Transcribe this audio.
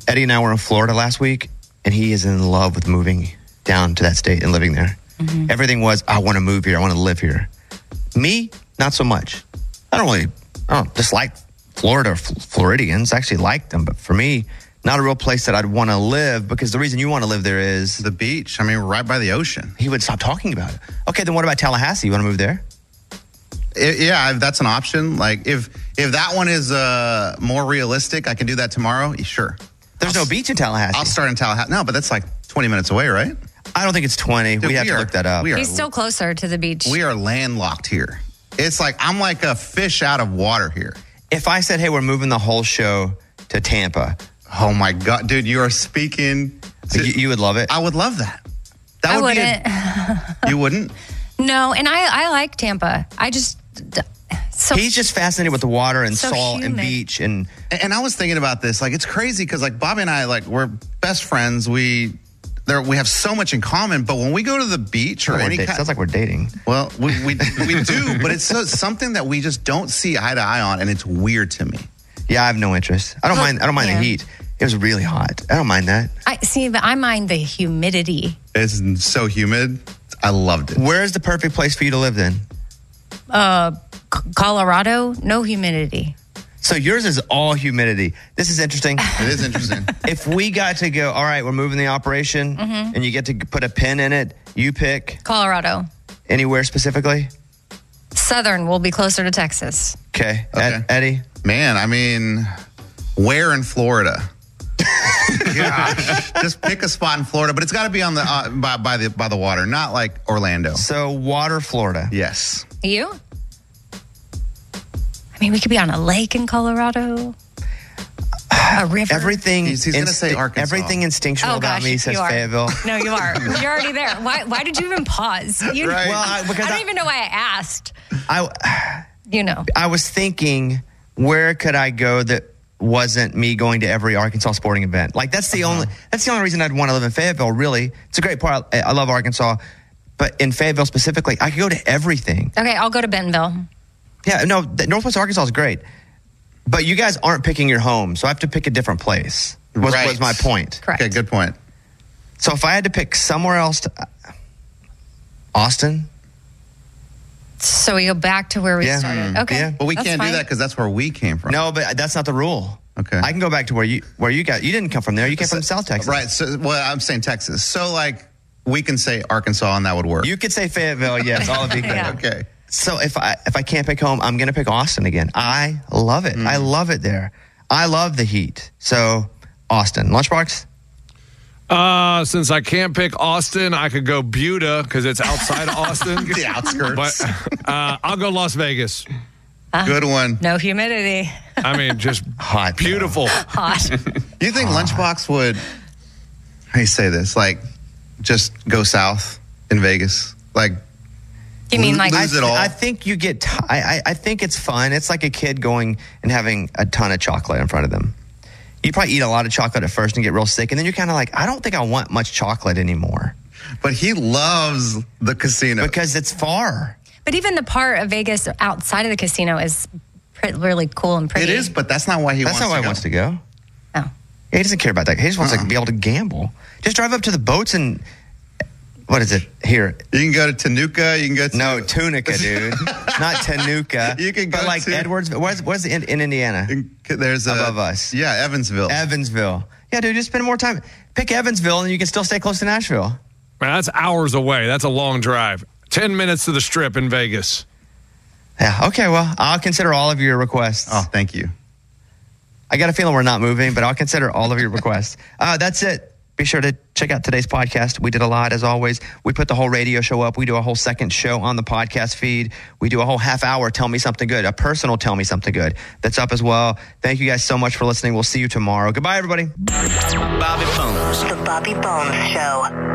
Eddie and I were in Florida last week, and he is in love with moving down to that state and living there. Mm-hmm. Everything was, I want to move here. I want to live here. Me, not so much. I don't dislike Florida or Floridians. I actually like them. But for me, not a real place that I'd want to live, because the reason you want to live there is the beach. I mean, we're right by the ocean. He would stop talking about it. Okay, then what about Tallahassee? You want to move there? Yeah, that's an option. Like if that one is more realistic, I can do that tomorrow. Sure. There's no beach in Tallahassee. I'll start in Tallahassee. No, but that's like 20 minutes away, right? I don't think it's 20. Dude, we have to look that up. He's still closer to the beach. We are landlocked here. It's like I'm like a fish out of water here. If I said, hey, we're moving the whole show to Tampa. Oh, my God. Dude, you are speaking. You would love it? I would love that. I wouldn't. You wouldn't? No, and I like Tampa. He's just fascinated with the water and salt humid. And beach. And I was thinking about this. Like, it's crazy because, like, Bobby and I, like, we're best friends. We have so much in common, but when we go to the beach or any kind... Sounds like we're dating. Well, we do, but it's something that we just don't see eye to eye on, and it's weird to me. Yeah, I have no interest. I don't mind the heat. It was really hot. I don't mind that. But I mind the humidity. It's so humid. I loved it. Where is the perfect place for you to live then? Colorado, no humidity. So yours is all humidity. This is interesting. It is interesting. If we got to go, all right, we're moving the operation, and you get to put a pin in it, you pick Colorado. Anywhere specifically? Southern will be closer to Texas. Okay. Eddie? Man, I mean, where in Florida? Gosh, just pick a spot in Florida, but it's got to be on the by the water, not like Orlando. So water, Florida. Yes. You? I mean, we could be on a lake in Colorado. A river. Everything. He's going to say Arkansas. Everything instinctual about me says Fayetteville. No, you are. You're already there. Why did you even pause? Right. Well, I don't even know why I asked. I was thinking, where could I go that wasn't me going to every Arkansas sporting event? Like that's the only reason I'd want to live in Fayetteville. Really, it's a great part. I love Arkansas, but in Fayetteville specifically, I could go to everything. Okay, I'll go to Bentonville. Yeah, no, Northwest Arkansas is great, but you guys aren't picking your home, so I have to pick a different place. Was my point. Correct. Okay, good point. So if I had to pick somewhere else, Austin. So we go back to where we started. Okay. Yeah. But we can't do that because that's where we came from. No, but that's not the rule. Okay. I can go back to where you didn't come from there. You came from South Texas. Right. So, I'm saying Texas. So, like, we can say Arkansas and that would work. You could say Fayetteville, yes, all of you could. Yeah. Okay. So if I can't pick home, I'm going to pick Austin again. I love it. I love it there. I love the heat. So, Austin. Lunchbox? Since I can't pick Austin, I could go Buda because it's outside of Austin. The outskirts. But I'll go Las Vegas. Good one. No humidity. I mean, just hot, beautiful. Hot. You think Lunchbox would, how do you say this, like, just go south in Vegas? Like, you mean like lose it all? I think you get, I think it's fun. It's like a kid going and having a ton of chocolate in front of them. You probably eat a lot of chocolate at first and get real sick, and then you're kind of like, I don't think I want much chocolate anymore. But he loves the casino. Because it's far. But even the part of Vegas outside of the casino is really cool and pretty. It is, but that's not why he wants to go. That's not why he wants to go. Oh. He doesn't care about that. He just wants to be able to gamble. Just drive up to the boats and, what is it here? You can go to Tunica. You can go to... No, Tunica, dude. Not Tanuka. You can go but like to... Edwardsville. Where's in Indiana? There's above us. Yeah, Evansville. Yeah, dude, just spend more time. Pick Evansville and you can still stay close to Nashville. Man, that's hours away. That's a long drive. 10 minutes to the Strip in Vegas. Yeah, okay, well, I'll consider all of your requests. Oh, thank you. I got a feeling we're not moving, but I'll consider all of your requests. That's it. Be sure to check out today's podcast. We did a lot, as always. We put the whole radio show up. We do a whole second show on the podcast feed. We do a whole half hour Tell Me Something Good, a personal Tell Me Something Good. That's up as well. Thank you guys so much for listening. We'll see you tomorrow. Goodbye, everybody. Bobby Bones. The Bobby Bones Show.